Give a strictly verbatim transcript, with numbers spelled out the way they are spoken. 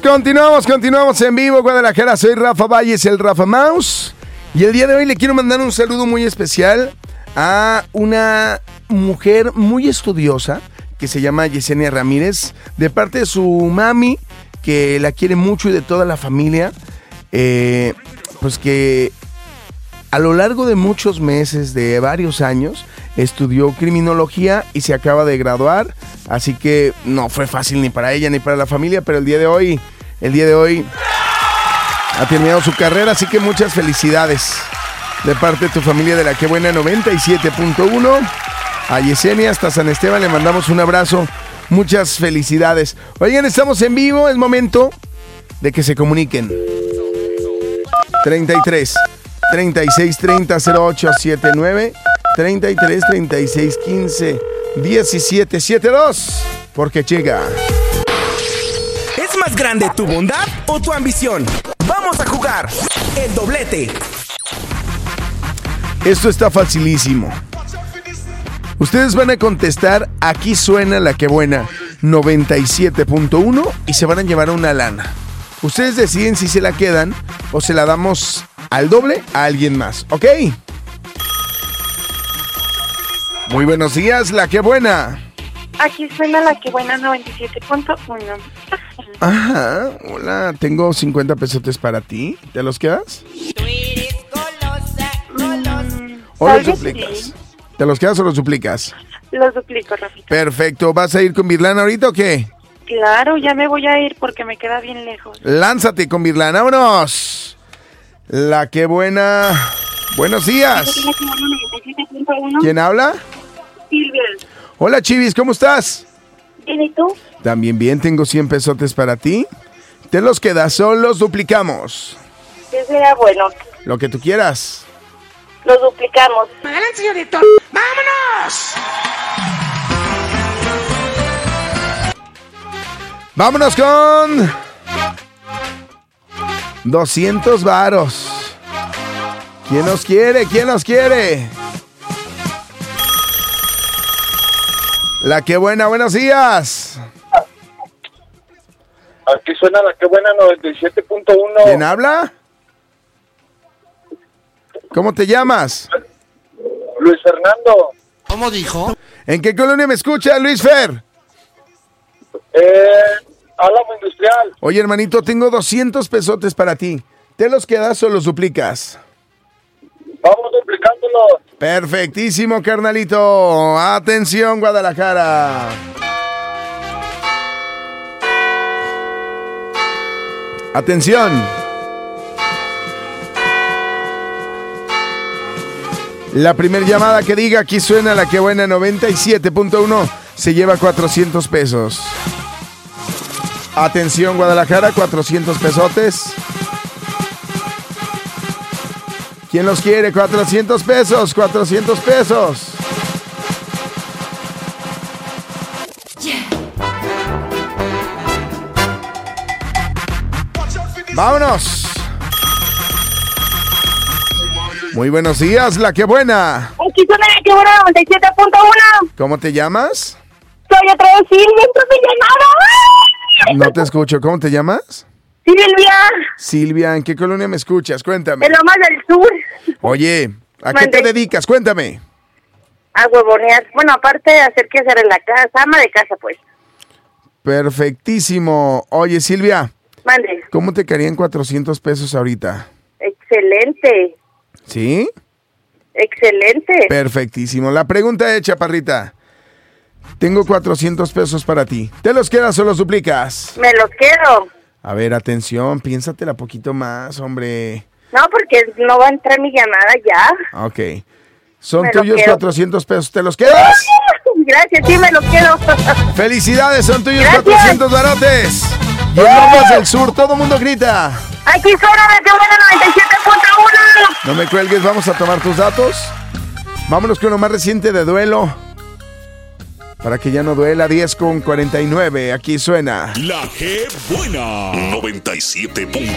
Continuamos, continuamos en vivo, Guadalajara. Soy Rafa Valles, el Rafa Mouse. Y el día de hoy le quiero mandar un saludo muy especial a una mujer muy estudiosa que se llama Yesenia Ramírez, de parte de su mami, que la quiere mucho, y de toda la familia. Eh, pues que a lo largo de muchos meses, de varios años, estudió criminología y se acaba de graduar. Así que no fue fácil ni para ella ni para la familia, pero el día de hoy, el día de hoy ha terminado su carrera, así que muchas felicidades de parte de tu familia de La Que Buena noventa y siete punto uno. A Yesenia hasta San Esteban le mandamos un abrazo, muchas felicidades. Oigan, estamos en vivo, es momento de que se comuniquen. treinta y tres, treinta y seis, treinta, cero ocho setenta y nueve, treinta y tres, treinta y seis, quince, diecisiete, setenta y dos, porque llega. ¿Es más grande tu bondad o tu ambición? Vamos a jugar el doblete. Esto está facilísimo. Ustedes van a contestar, aquí suena La Que Buena noventa y siete punto uno y se van a llevar una lana. Ustedes deciden si se la quedan o se la damos al doble a alguien más, ¿ok? Muy buenos días, La Que Buena. Aquí suena La Que Buena noventa y siete punto uno. Ajá, hola, tengo cincuenta pesotes para ti. ¿Te los quedas? ¿O los duplicas? Sí. ¿Te los quedas o los duplicas? Los duplico, Rafita. Perfecto, ¿vas a ir con Virlana ahorita o qué? Claro, ya me voy a ir porque me queda bien lejos. Lánzate con Virlana, vámonos. La Que Buena. Buenos días. ¿Quién habla? Silvia. Hola, Chivis, ¿cómo estás? Bien, ¿y tú? También bien, tengo cien pesotes para ti. ¿Te los quedas o los duplicamos? ¿Qué será bueno? Lo que tú quieras. Los duplicamos. ¡Adelante, señorito! ¡Vámonos! Vámonos con doscientos varos. ¿Quién los quiere? ¿Quién los quiere? La Que Buena, buenos días. Aquí suena La Que Buena noventa y siete punto uno. ¿Quién habla? ¿Cómo te llamas? Luis Fernando. ¿Cómo dijo? ¿En qué colonia me escucha, Luis Fer? Eh, Álamo Industrial. Oye, hermanito, tengo doscientos pesotes para ti. ¿Te los quedas o los duplicas? Vamos duplicándolo. Perfectísimo, carnalito. Atención, Guadalajara. Atención. La primera llamada que diga aquí suena La Que Buena noventa y siete punto uno se lleva cuatrocientos pesos. Atención, Guadalajara, cuatrocientos pesotes. ¿Quién los quiere? cuatrocientos pesos, cuatrocientos pesos. ¡Vámonos! Muy buenos días, La Que Buena. Aquí suena La Que Buena noventa y siete punto uno. ¿Cómo te llamas? Soy otra vez Silvia, entonces llamado. No te escucho. ¿Cómo te llamas? Silvia. Silvia, ¿en qué colonia me escuchas? Cuéntame. En Lomas del Sur. Oye, ¿a Mande. qué te dedicas? Cuéntame. A huevonear. Bueno, aparte de hacer que hacer en la casa, ama de casa, pues. Perfectísimo. Oye, Silvia, Mande. ¿cómo te caerían cuatrocientos pesos ahorita? Excelente. ¿Sí? Excelente. Perfectísimo. La pregunta es, chaparrita. Tengo cuatrocientos pesos para ti. ¿Te los quedas o los duplicas? Me los quedo. A ver, atención, piénsatela poquito más, hombre. No, porque no va a entrar mi llamada ya. Ok. Son Me lo tuyos quedo. cuatrocientos pesos. ¿Te los quedas? Gracias, sí me los quedo. ¡Felicidades! Son tuyos Gracias. cuatrocientos barotes. Y en Lomas del Sur, todo mundo grita. Aquí suena La Que Buena noventa y siete punto uno. No me cuelgues, vamos a tomar tus datos. Vámonos con lo más reciente de Duelo. Para que ya no duela, diez con cuarenta y nueve. Aquí suena La Que Buena noventa y siete punto uno.